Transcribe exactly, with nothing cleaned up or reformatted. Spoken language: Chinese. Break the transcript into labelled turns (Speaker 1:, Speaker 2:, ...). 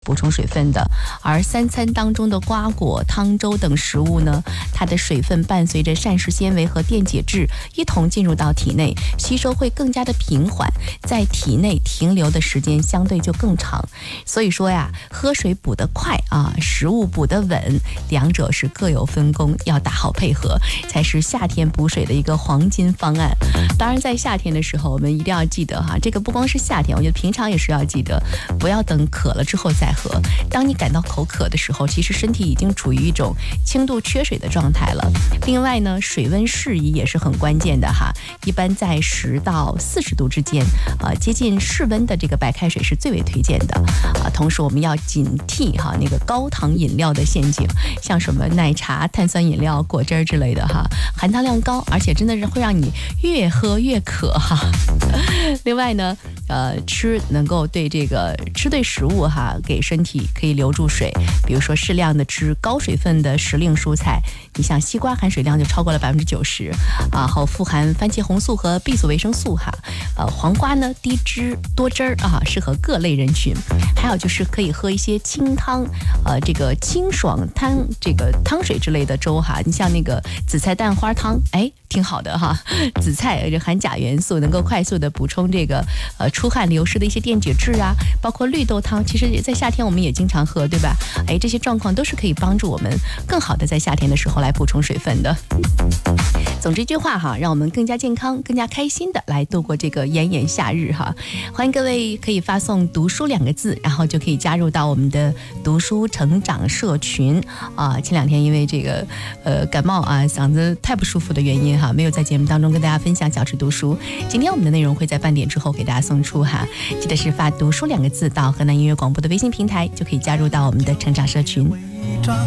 Speaker 1: 补充水分的。而三餐当中的瓜果、汤粥等食物呢，它的水分伴随着膳食纤维和电解质一同进入到体内，吸收会更加的平缓，在体内停留的时间相对就更长。所以说呀，喝水补得快啊，食物补得稳，两者是各有分工，要打好配合，才是夏天补水的一个黄金方案。当然在夏天的时候，我们一定要记得哈，这个不光是夏天，我觉得平常也是要记得，不要等渴了之后再喝。当你感到口渴的时候，其实身体已经处于一种轻度缺水的状态了。另外呢，水温适宜也是很关键的哈，一般在十到四十度之间，呃，接近室温的这个白开水是最为推荐的啊。同时我们要警惕哈那个高糖饮料的陷阱，像什么奶茶、碳酸饮料、果汁之类的哈，含糖量高，而且真的是会让你越喝越渴哈。另外呢，呃，吃能够对这个吃对食物哈，给身体可以留住水，比如说适量的吃高水分的时令蔬菜，你像西瓜含水量就超过了百分之九十啊，好富含番茄红素和 B 族维生素哈。呃，黄瓜呢低脂多汁儿啊，适合各类人群。还有就是可以喝一些清汤，呃，这个清爽汤这个汤水之类的粥哈。你像那个紫菜蛋花汤，哎，挺好的哈。紫菜含钾元素，能够快速的补充这个呃出汗流失的一些电解质啊，包括绿豆汤，其实在夏天我们也经常喝，对吧？哎，这些状况都是可以帮助我们更好的在夏天的时候来补充水分的。总之一句话哈，让我们更加健康、更加开心的来度过这个炎炎夏日哈。欢迎各位可以发送读书两个字，然后就可以加入到我们的读书成长社群啊。前两天因为这个呃感冒啊，嗓子太不舒服的原因哈，没有在节目当中跟大家分享小吃读书。今天我们的内容会在半点之后给大家送出哈，记得是发读书两个字到河南音乐广播的微信平台，就可以加入到我们的成长社群。